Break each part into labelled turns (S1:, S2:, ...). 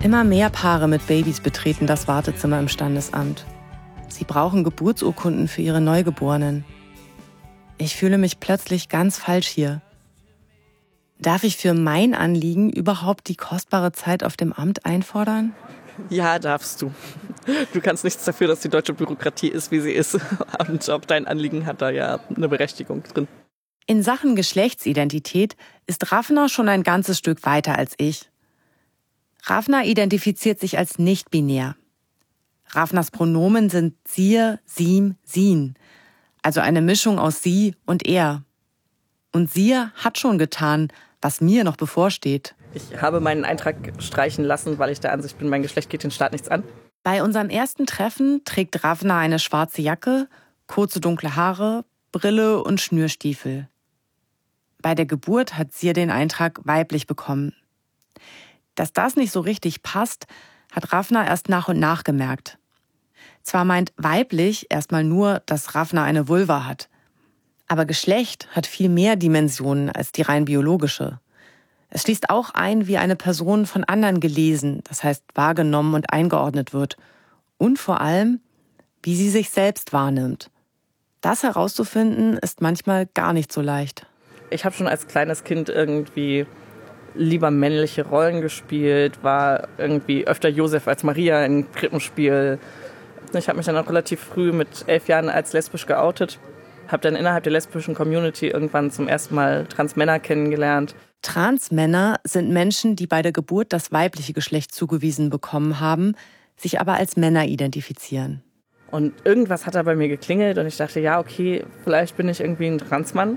S1: Immer mehr Paare mit Babys betreten das Wartezimmer im Standesamt. Sie brauchen Geburtsurkunden für ihre Neugeborenen. Ich fühle mich plötzlich ganz falsch hier. Darf ich für mein Anliegen überhaupt die kostbare Zeit auf dem Amt einfordern?
S2: Ja, darfst du. Du kannst nichts dafür, dass die deutsche Bürokratie ist, wie sie ist. Und auch dein Anliegen hat da ja eine Berechtigung drin.
S1: In Sachen Geschlechtsidentität ist Ravna schon ein ganzes Stück weiter als ich. Ravna identifiziert sich als nicht-binär. Ravnas Pronomen sind sir, sim, sin, also eine Mischung aus sie und er. Und sir hat schon getan, was mir noch bevorsteht.
S2: Ich habe meinen Eintrag streichen lassen, weil ich der Ansicht bin, mein Geschlecht geht den Staat nichts an.
S1: Bei unserem ersten Treffen trägt Ravna eine schwarze Jacke, kurze dunkle Haare, Brille und Schnürstiefel. Bei der Geburt hat Sir den Eintrag weiblich bekommen. Dass das nicht so richtig passt, hat Ravna erst nach und nach gemerkt. Zwar meint weiblich erstmal nur, dass Ravna eine Vulva hat. Aber Geschlecht hat viel mehr Dimensionen als die rein biologische. Es schließt auch ein, wie eine Person von anderen gelesen, das heißt wahrgenommen und eingeordnet wird. Und vor allem, wie sie sich selbst wahrnimmt. Das herauszufinden, ist manchmal gar nicht so leicht.
S2: Ich habe schon als kleines Kind irgendwie lieber männliche Rollen gespielt, war irgendwie öfter Josef als Maria im Krippenspiel. Ich habe mich dann auch relativ früh mit 11 Jahren als lesbisch geoutet. Habe dann innerhalb der lesbischen Community irgendwann zum ersten Mal Transmänner kennengelernt.
S1: Transmänner sind Menschen, die bei der Geburt das weibliche Geschlecht zugewiesen bekommen haben, sich aber als Männer identifizieren.
S2: Und irgendwas hat da bei mir geklingelt und ich dachte, ja, okay, vielleicht bin ich irgendwie ein Transmann.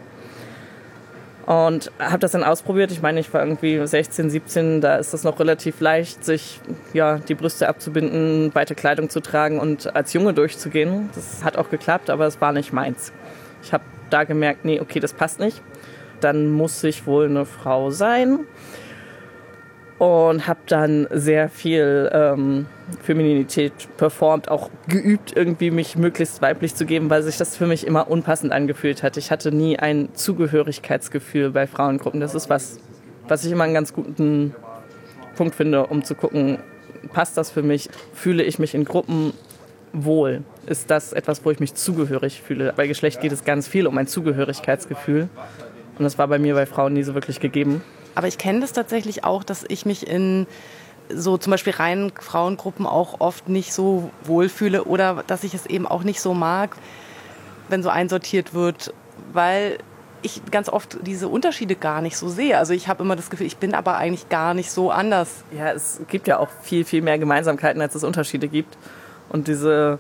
S2: Und habe das dann ausprobiert. Ich meine, ich war irgendwie 16, 17, da ist das noch relativ leicht, sich die Brüste abzubinden, weite Kleidung zu tragen und als Junge durchzugehen. Das hat auch geklappt, aber es war nicht meins. Ich habe da gemerkt, nee, okay, das passt nicht. Dann muss ich wohl eine Frau sein. Und habe dann sehr viel Femininität performt, auch geübt, irgendwie mich möglichst weiblich zu geben, weil sich das für mich immer unpassend angefühlt hat. Ich hatte nie ein Zugehörigkeitsgefühl bei Frauengruppen. Das ist was ich immer einen ganz guten Punkt finde, um zu gucken, passt das für mich? Fühle ich mich in Gruppen wohl? Ist das etwas, wo ich mich zugehörig fühle? Bei Geschlecht geht es ganz viel um ein Zugehörigkeitsgefühl. Und das war bei mir bei Frauen nie so wirklich gegeben.
S1: Aber ich kenne das tatsächlich auch, dass ich mich in so zum Beispiel reinen Frauengruppen auch oft nicht so wohlfühle oder dass ich es eben auch nicht so mag, wenn so einsortiert wird, weil ich ganz oft diese Unterschiede gar nicht so sehe. Also ich habe immer das Gefühl, ich bin aber eigentlich gar nicht so anders.
S2: Ja, es gibt ja auch viel, viel mehr Gemeinsamkeiten, als es Unterschiede gibt. Und diese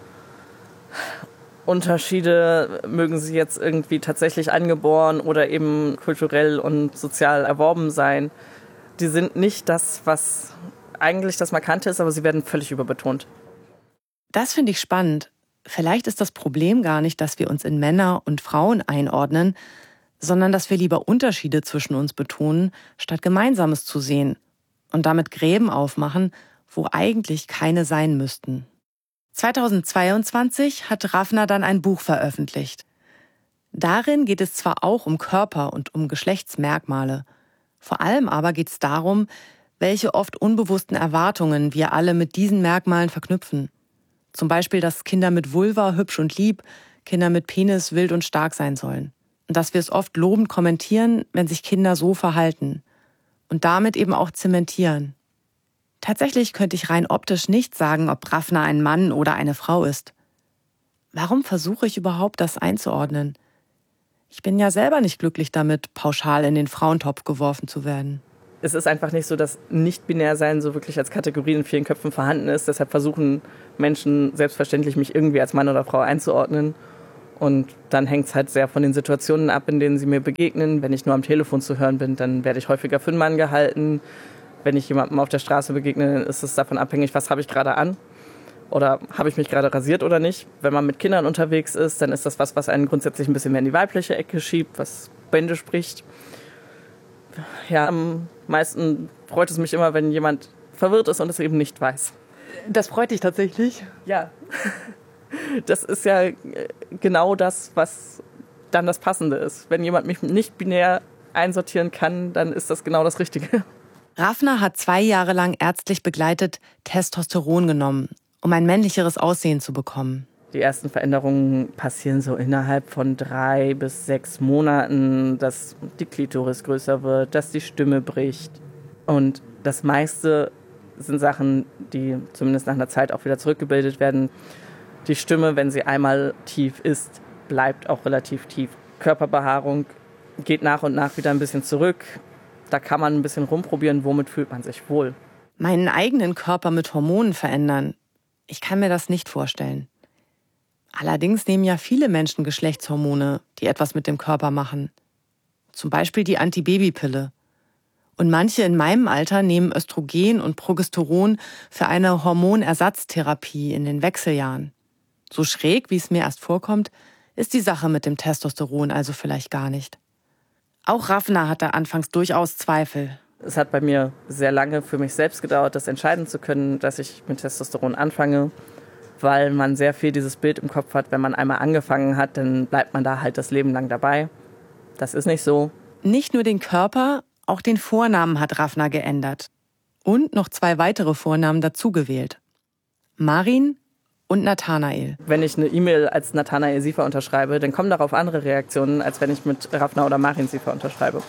S2: Unterschiede, mögen sie jetzt irgendwie tatsächlich angeboren oder eben kulturell und sozial erworben sein, die sind nicht das, was eigentlich das Markante ist, aber sie werden völlig überbetont.
S1: Das finde ich spannend. Vielleicht ist das Problem gar nicht, dass wir uns in Männer und Frauen einordnen, sondern dass wir lieber Unterschiede zwischen uns betonen, statt Gemeinsames zu sehen und damit Gräben aufmachen, wo eigentlich keine sein müssten. 2022 hat Ravna dann ein Buch veröffentlicht. Darin geht es zwar auch um Körper und um Geschlechtsmerkmale, vor allem aber geht es darum, welche oft unbewussten Erwartungen wir alle mit diesen Merkmalen verknüpfen. Zum Beispiel, dass Kinder mit Vulva hübsch und lieb, Kinder mit Penis wild und stark sein sollen. Und dass wir es oft lobend kommentieren, wenn sich Kinder so verhalten. Und damit eben auch zementieren. Tatsächlich könnte ich rein optisch nicht sagen, ob Ravna ein Mann oder eine Frau ist. Warum versuche ich überhaupt, das einzuordnen? Ich bin ja selber nicht glücklich damit, pauschal in den Frauentopf geworfen zu werden.
S2: Es ist einfach nicht so, dass Nicht-Binär-Sein so wirklich als Kategorie in vielen Köpfen vorhanden ist. Deshalb versuchen Menschen selbstverständlich, mich irgendwie als Mann oder Frau einzuordnen. Und dann hängt es halt sehr von den Situationen ab, in denen sie mir begegnen. Wenn ich nur am Telefon zu hören bin, dann werde ich häufiger für einen Mann gehalten. Wenn ich jemandem auf der Straße begegne, dann ist es davon abhängig, was habe ich gerade an. Oder habe ich mich gerade rasiert oder nicht. Wenn man mit Kindern unterwegs ist, dann ist das was einen grundsätzlich ein bisschen mehr in die weibliche Ecke schiebt, was Bände spricht. Ja, am meisten freut es mich immer, wenn jemand verwirrt ist und es eben nicht weiß.
S1: Das freut dich tatsächlich?
S2: Ja. Das ist ja genau das, was dann das Passende ist. Wenn jemand mich nicht binär einsortieren kann, dann ist das genau das Richtige.
S1: Rafna hat 2 Jahre lang ärztlich begleitet Testosteron genommen, um ein männlicheres Aussehen zu bekommen.
S2: Die ersten Veränderungen passieren so innerhalb von 3 bis 6 Monaten, dass die Klitoris größer wird, dass die Stimme bricht. Und das meiste sind Sachen, die zumindest nach einer Zeit auch wieder zurückgebildet werden. Die Stimme, wenn sie einmal tief ist, bleibt auch relativ tief. Körperbehaarung geht nach und nach wieder ein bisschen zurück. Da kann man ein bisschen rumprobieren, womit fühlt man sich wohl.
S1: Meinen eigenen Körper mit Hormonen verändern, ich kann mir das nicht vorstellen. Allerdings nehmen ja viele Menschen Geschlechtshormone, die etwas mit dem Körper machen. Zum Beispiel die Antibabypille. Und manche in meinem Alter nehmen Östrogen und Progesteron für eine Hormonersatztherapie in den Wechseljahren. So schräg, wie es mir erst vorkommt, ist die Sache mit dem Testosteron also vielleicht gar nicht. Auch Rafna hatte anfangs durchaus Zweifel.
S2: Es hat bei mir sehr lange für mich selbst gedauert, das entscheiden zu können, dass ich mit Testosteron anfange, weil man sehr viel dieses Bild im Kopf hat, wenn man einmal angefangen hat, dann bleibt man da halt das Leben lang dabei. Das ist nicht so.
S1: Nicht nur den Körper, auch den Vornamen hat Rafna geändert. Und noch 2 weitere Vornamen dazugewählt. Marin und Nathanael.
S2: Wenn ich eine E-Mail als Nathanael Siefer unterschreibe, dann kommen darauf andere Reaktionen, als wenn ich mit Rafna oder Marin Siefer unterschreibe.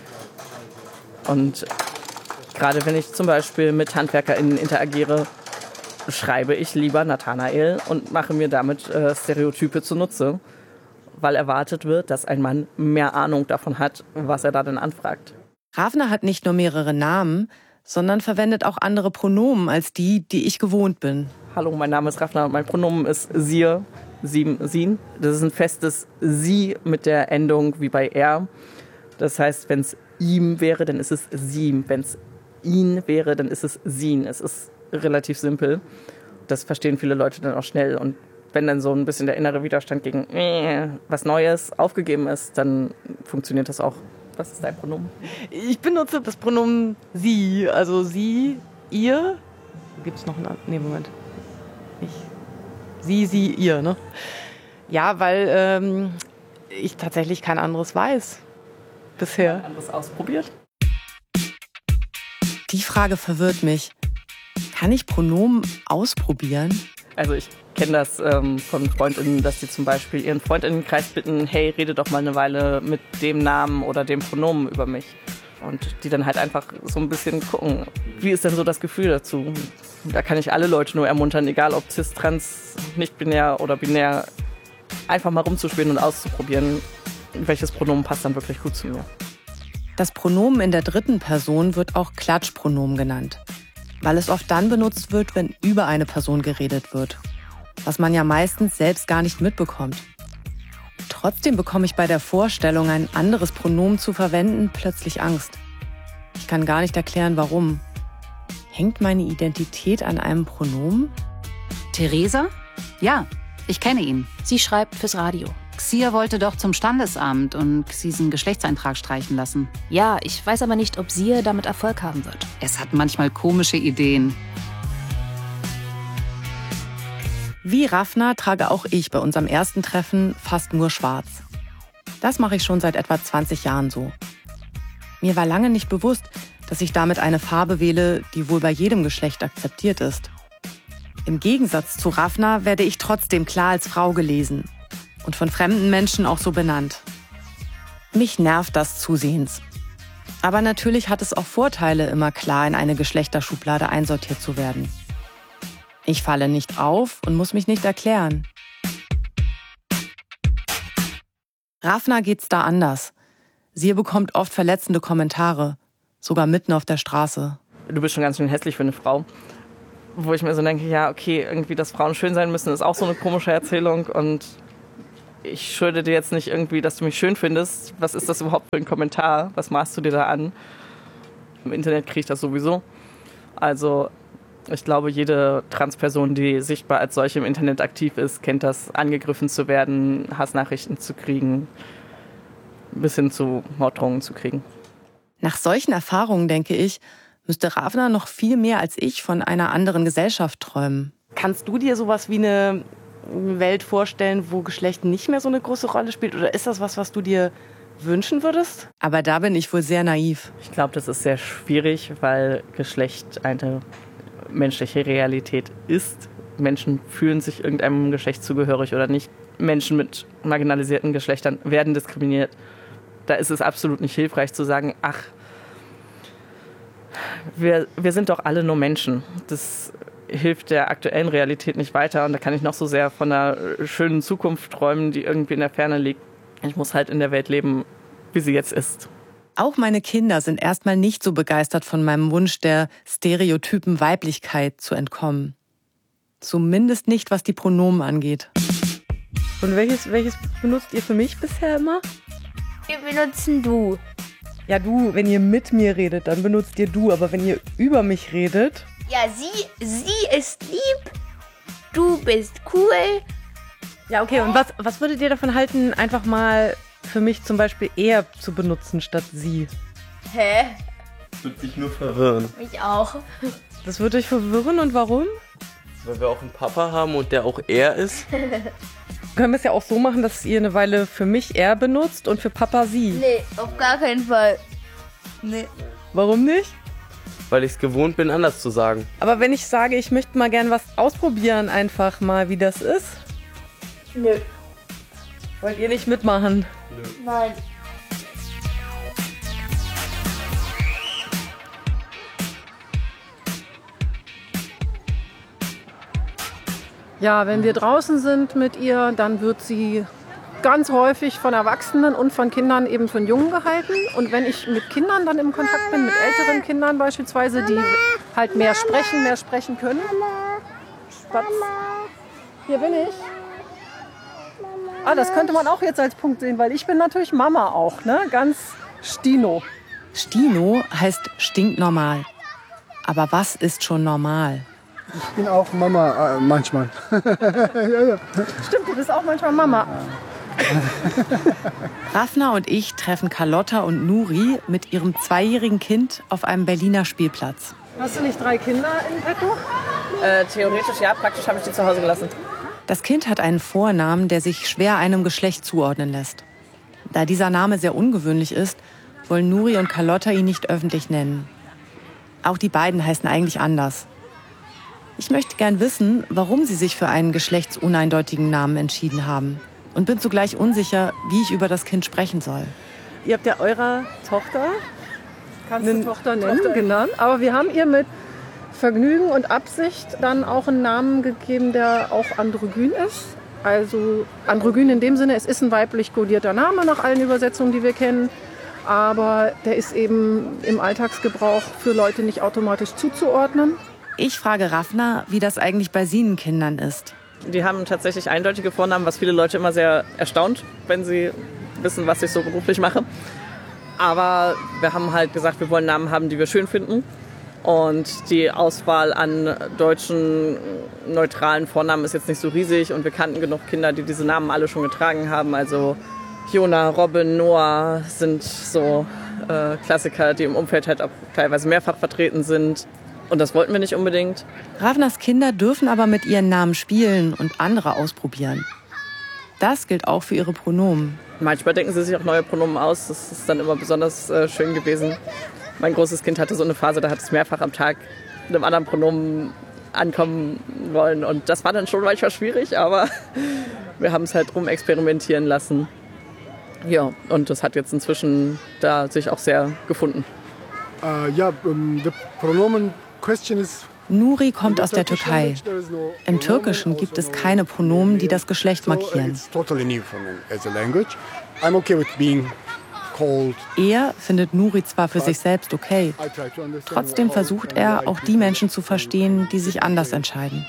S2: Und gerade wenn ich zum Beispiel mit HandwerkerInnen interagiere, schreibe ich lieber Nathanael und mache mir damit Stereotype zunutze, weil erwartet wird, dass ein Mann mehr Ahnung davon hat, was er da denn anfragt.
S1: Rafna hat nicht nur mehrere Namen, sondern verwendet auch andere Pronomen als die ich gewohnt bin.
S2: Hallo, mein Name ist Rafna und mein Pronomen ist Sie, Sin. Das ist ein festes Sie mit der Endung wie bei er. Das heißt, wenn es ihm wäre, dann ist es sie. Wenn es ihn wäre, dann ist es sin. Es ist relativ simpel. Das verstehen viele Leute dann auch schnell. Und wenn dann so ein bisschen der innere Widerstand gegen was Neues aufgegeben ist, dann funktioniert das auch. Was ist dein Pronomen?
S1: Ich benutze das Pronomen sie, also sie, ihr. Gibt es noch einen anderen? Nee, Moment. Sie, ihr, ne? Ja, weil ich tatsächlich kein anderes weiß bisher.
S2: Kein anderes ausprobiert?
S1: Die Frage verwirrt mich. Kann ich Pronomen ausprobieren?
S2: Also ich kenne das von FreundInnen, dass die zum Beispiel ihren FreundInnenkreis bitten, hey, rede doch mal eine Weile mit dem Namen oder dem Pronomen über mich. Und die dann halt einfach so ein bisschen gucken, wie ist denn so das Gefühl dazu? Da kann ich alle Leute nur ermuntern, egal ob cis, trans, nicht-binär oder binär, einfach mal rumzuspielen und auszuprobieren, welches Pronomen passt dann wirklich gut zu mir.
S1: Das Pronomen in der 3. Person wird auch Klatschpronomen genannt, weil es oft dann benutzt wird, wenn über eine Person geredet wird, was man ja meistens selbst gar nicht mitbekommt. Trotzdem bekomme ich bei der Vorstellung, ein anderes Pronomen zu verwenden, plötzlich Angst. Ich kann gar nicht erklären, warum. Hängt meine Identität an einem Pronomen?
S3: Theresa? Ja, ich kenne ihn.
S4: Sie schreibt fürs Radio.
S3: Xia wollte doch zum Standesamt und Xisen Geschlechtseintrag streichen lassen.
S4: Ja, ich weiß aber nicht, ob sie damit Erfolg haben wird.
S3: Es hat manchmal komische Ideen.
S1: Wie Rafna trage auch ich bei unserem ersten Treffen fast nur schwarz. Das mache ich schon seit etwa 20 Jahren so. Mir war lange nicht bewusst, dass ich damit eine Farbe wähle, die wohl bei jedem Geschlecht akzeptiert ist. Im Gegensatz zu Rafna werde ich trotzdem klar als Frau gelesen und von fremden Menschen auch so benannt. Mich nervt das zusehends. Aber natürlich hat es auch Vorteile, immer klar in eine Geschlechterschublade einsortiert zu werden. Ich falle nicht auf und muss mich nicht erklären. Rafna geht's da anders. Sie bekommt oft verletzende Kommentare, sogar mitten auf der Straße.
S2: Du bist schon ganz schön hässlich für eine Frau. Wo ich mir so denke, ja, okay, irgendwie, dass Frauen schön sein müssen, ist auch so eine komische Erzählung. Und ich schulde dir jetzt nicht irgendwie, dass du mich schön findest. Was ist das überhaupt für ein Kommentar? Was maßt du dir da an? Im Internet kriege ich das sowieso. Also ich glaube, jede Transperson, die sichtbar als solche im Internet aktiv ist, kennt das, angegriffen zu werden, Hassnachrichten zu kriegen, bis hin zu Morddrohungen zu kriegen.
S1: Nach solchen Erfahrungen, denke ich, müsste Rafna noch viel mehr als ich von einer anderen Gesellschaft träumen. Kannst du dir sowas wie eine Welt vorstellen, wo Geschlecht nicht mehr so eine große Rolle spielt? Oder ist das was du dir
S2: wünschen würdest?
S1: Aber da bin ich wohl sehr naiv.
S2: Ich glaube, das ist sehr schwierig, weil Geschlecht eine menschliche Realität ist. Menschen fühlen sich irgendeinem Geschlecht zugehörig oder nicht. Menschen mit marginalisierten Geschlechtern werden diskriminiert. Da ist es absolut nicht hilfreich zu sagen, ach, wir sind doch alle nur Menschen. Das hilft der aktuellen Realität nicht weiter. Und da kann ich noch so sehr von einer schönen Zukunft träumen, die irgendwie in der Ferne liegt. Ich muss halt in der Welt leben, wie sie jetzt ist.
S1: Auch meine Kinder sind erstmal nicht so begeistert von meinem Wunsch, der stereotypen Weiblichkeit zu entkommen. Zumindest nicht, was die Pronomen angeht.
S5: Und welches benutzt ihr für mich bisher immer?
S6: Wir benutzen du.
S5: Ja, du, wenn ihr mit mir redet, dann benutzt ihr du. Aber wenn ihr über mich redet...
S6: Ja, sie ist lieb. Du bist cool.
S5: Ja, okay. Und was würdet ihr davon halten, einfach mal für mich zum Beispiel er zu benutzen statt sie?
S6: Hä?
S7: Das wird dich nur verwirren.
S6: Mich auch.
S5: Das würde euch verwirren und warum?
S7: Weil wir auch einen Papa haben und der auch er ist.
S5: Können wir es ja auch so machen, dass ihr eine Weile für mich er benutzt und für Papa sie.
S6: Nee, auf gar keinen Fall. Nee.
S5: Warum nicht?
S7: Weil ich es gewohnt bin, anders zu sagen.
S5: Aber wenn ich sage, ich möchte mal gern was ausprobieren, einfach mal, wie das ist.
S6: Nö.
S5: Wollt ihr nicht mitmachen?
S6: Nein.
S8: Ja, wenn wir draußen sind mit ihr, dann wird sie ganz häufig von Erwachsenen und von Kindern eben von Jungen gehalten. Und wenn ich mit Kindern dann im Kontakt bin, mit älteren Kindern beispielsweise, die halt mehr sprechen können. Spatz. Hier bin ich. Ah, das könnte man auch jetzt als Punkt sehen, weil ich bin natürlich Mama auch, ne? Ganz Stino.
S1: Stino heißt stinknormal. Aber was ist schon normal?
S9: Ich bin auch Mama manchmal.
S8: Stimmt, du bist auch manchmal Mama.
S1: Rafna und ich treffen Carlotta und Nuri mit ihrem 2-jährigen Kind auf einem Berliner Spielplatz.
S8: Hast du nicht 3 Kinder in petto?
S2: Theoretisch ja, praktisch habe ich die zu Hause gelassen.
S1: Das Kind hat einen Vornamen, der sich schwer einem Geschlecht zuordnen lässt. Da dieser Name sehr ungewöhnlich ist, wollen Nuri und Carlotta ihn nicht öffentlich nennen. Auch die beiden heißen eigentlich anders. Ich möchte gern wissen, warum sie sich für einen geschlechtsuneindeutigen Namen entschieden haben. Und bin zugleich unsicher, wie ich über das Kind sprechen soll.
S5: Ihr habt ja eurer Tochter
S8: Kannst du Tochter nennen, genannt. Aber wir haben ihr mit Vergnügen und Absicht dann auch einen Namen gegeben, der auch androgyn ist. Also androgyn in dem Sinne, es ist ein weiblich kodierter Name nach allen Übersetzungen, die wir kennen. Aber der ist eben im Alltagsgebrauch für Leute nicht automatisch zuzuordnen.
S1: Ich frage Rafna, wie das eigentlich bei Sienen-Kindern ist.
S2: Die haben tatsächlich eindeutige Vornamen, was viele Leute immer sehr erstaunt, wenn sie wissen, was ich so beruflich mache. Aber wir haben halt gesagt, wir wollen Namen haben, die wir schön finden. Und die Auswahl an deutschen neutralen Vornamen ist jetzt nicht so riesig. Und wir kannten genug Kinder, die diese Namen alle schon getragen haben. Also Jona, Robin, Noah sind so Klassiker, die im Umfeld halt auch teilweise mehrfach vertreten sind. Und das wollten wir nicht unbedingt.
S1: Rafnas Kinder dürfen aber mit ihren Namen spielen und andere ausprobieren. Das gilt auch für ihre Pronomen.
S2: Manchmal denken sie sich auch neue Pronomen aus. Das ist dann immer besonders schön gewesen. Mein großes Kind hatte so eine Phase, da hat es mehrfach am Tag mit einem anderen Pronomen ankommen wollen. Und das war dann schon manchmal schwierig, aber wir haben es halt rumexperimentieren lassen. Ja, und das hat jetzt inzwischen da sich auch sehr gefunden.
S9: The pronomen question is...
S1: Nuri kommt aus der Türkei. Im Türkischen gibt es keine Pronomen, die das Geschlecht markieren. Er findet Nuri zwar für sich selbst okay. Trotzdem versucht er, auch die Menschen zu verstehen, die sich anders entscheiden.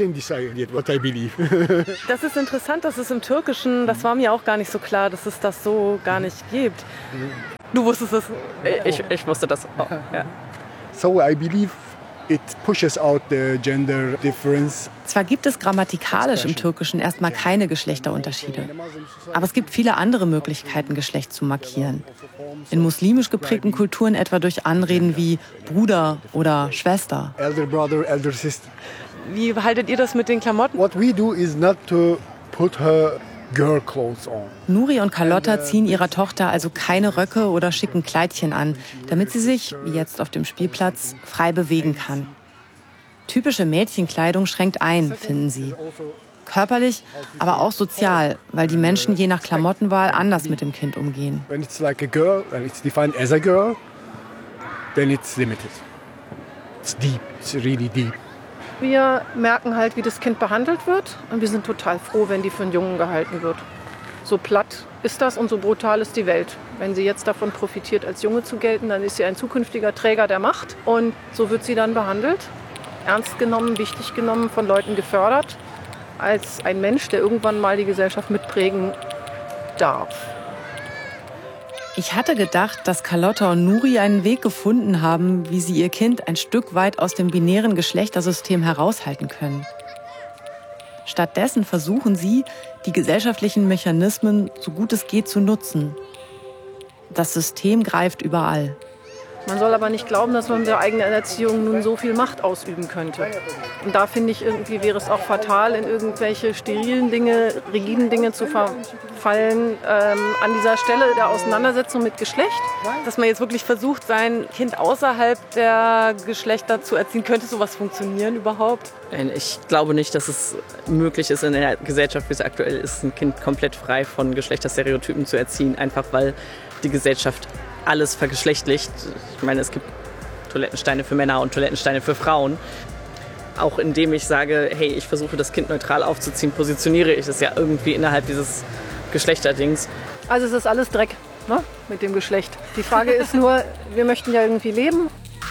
S5: Das ist interessant, dass es im Türkischen, das war mir auch gar nicht so klar, dass es das so gar nicht gibt. Du wusstest es?
S2: Ich wusste das auch, ja.
S9: So I believe it pushes out the gender difference.
S1: Zwar gibt es grammatikalisch im Türkischen erstmal keine Geschlechterunterschiede, aber es gibt viele andere Möglichkeiten, Geschlecht zu markieren. In muslimisch geprägten Kulturen etwa durch Anreden wie Bruder oder Schwester.
S9: Elder brother, elder sister.
S5: Wie haltet ihr das mit den Klamotten?
S9: What we do is not to put her girl clothes on.
S1: Nuri und Carlotta ziehen ihrer Tochter also keine Röcke oder schicken Kleidchen an, damit sie sich, wie jetzt auf dem Spielplatz, frei bewegen kann. Typische Mädchenkleidung schränkt ein, finden sie. Körperlich, aber auch sozial, weil die Menschen je nach Klamottenwahl anders mit dem Kind umgehen.
S9: When it's like a girl, when it's defined as a girl, then it's limited. It's deep, it's really deep.
S8: Wir merken halt, wie das Kind behandelt wird und wir sind total froh, wenn die für einen Jungen gehalten wird. So platt ist das und so brutal ist die Welt. Wenn sie jetzt davon profitiert, als Junge zu gelten, dann ist sie ein zukünftiger Träger der Macht und so wird sie dann behandelt, ernst genommen, wichtig genommen, von Leuten gefördert, als ein Mensch, der irgendwann mal die Gesellschaft mitprägen darf.
S1: Ich hatte gedacht, dass Carlotta und Nuri einen Weg gefunden haben, wie sie ihr Kind ein Stück weit aus dem binären Geschlechtersystem heraushalten können. Stattdessen versuchen sie, die gesellschaftlichen Mechanismen so gut es geht zu nutzen. Das System greift überall.
S8: Man soll aber nicht glauben, dass man mit der eigenen Erziehung nun so viel Macht ausüben könnte. Und da finde ich, irgendwie wäre es auch fatal, in irgendwelche sterilen Dinge, rigiden Dinge zu verfallen, an dieser Stelle der Auseinandersetzung mit Geschlecht.
S5: Dass man jetzt wirklich versucht, sein Kind außerhalb der Geschlechter zu erziehen. Könnte sowas funktionieren überhaupt?
S2: Ich glaube nicht, dass es möglich ist, in der Gesellschaft, wie es aktuell ist, ein Kind komplett frei von Geschlechterstereotypen zu erziehen. Einfach weil die Gesellschaft alles vergeschlechtlicht. Ich meine, es gibt Toilettensteine für Männer und Toilettensteine für Frauen. Auch indem ich sage, hey, ich versuche das Kind neutral aufzuziehen, positioniere ich es ja irgendwie innerhalb dieses Geschlechterdings.
S8: Also es ist alles Dreck, ne, mit dem Geschlecht. Die Frage ist nur, wir möchten ja irgendwie leben.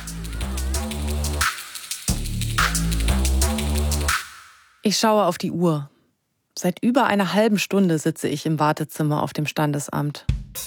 S1: Ich schaue auf die Uhr. Seit über einer halben Stunde sitze ich im Wartezimmer auf dem Standesamt.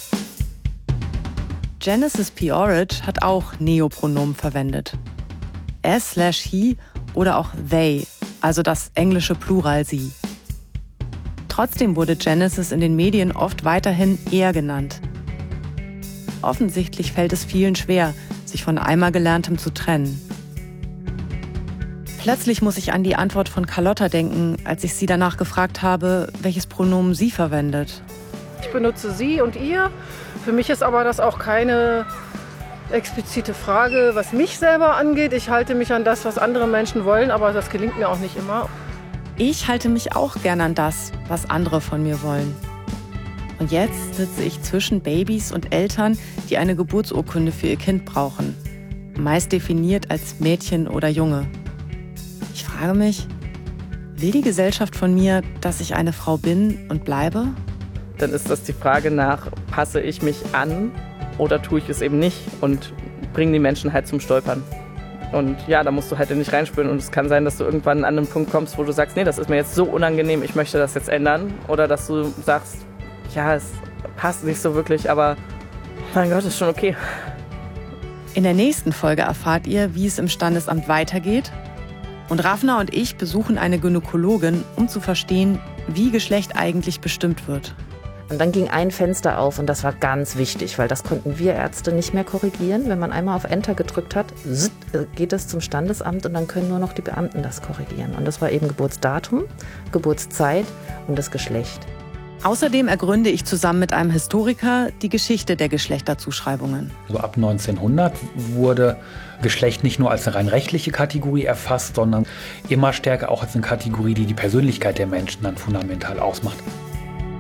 S1: Genesis P-Orridge hat auch Neopronomen verwendet. Es/he oder auch they, also das englische Plural sie. Trotzdem wurde Genesis in den Medien oft weiterhin er genannt. Offensichtlich fällt es vielen schwer, sich von einmal Gelerntem zu trennen. Plötzlich muss ich an die Antwort von Carlotta denken, als ich sie danach gefragt habe, welches Pronomen sie verwendet.
S8: Ich benutze sie und ihr. Für mich ist aber das auch keine explizite Frage, was mich selber angeht. Ich halte mich an das, was andere Menschen wollen, aber das gelingt mir auch nicht immer.
S1: Ich halte mich auch gern an das, was andere von mir wollen. Und jetzt sitze ich zwischen Babys und Eltern, die eine Geburtsurkunde für ihr Kind brauchen. Meist definiert als Mädchen oder Junge. Ich frage mich, will die Gesellschaft von mir, dass ich eine Frau bin und bleibe?
S2: Dann ist das die Frage nach, passe ich mich an oder tue ich es eben nicht und bringe die Menschen halt zum Stolpern. Und ja, da musst du halt nicht reinspüren und es kann sein, dass du irgendwann an einen Punkt kommst, wo du sagst, nee, das ist mir jetzt so unangenehm, ich möchte das jetzt ändern. Oder dass du sagst, ja, es passt nicht so wirklich, aber mein Gott, ist schon okay.
S1: In der nächsten Folge erfahrt ihr, wie es im Standesamt weitergeht. Und Rafna und ich besuchen eine Gynäkologin, um zu verstehen, wie Geschlecht eigentlich bestimmt wird.
S10: Und dann ging ein Fenster auf und das war ganz wichtig, weil das konnten wir Ärzte nicht mehr korrigieren. Wenn man einmal auf Enter gedrückt hat, geht es zum Standesamt und dann können nur noch die Beamten das korrigieren. Und das war eben Geburtsdatum, Geburtszeit und das Geschlecht.
S1: Außerdem ergründe ich zusammen mit einem Historiker die Geschichte der Geschlechterzuschreibungen.
S11: So ab 1900 wurde Geschlecht nicht nur als eine rein rechtliche Kategorie erfasst, sondern immer stärker auch als eine Kategorie, die die Persönlichkeit der Menschen dann fundamental ausmacht.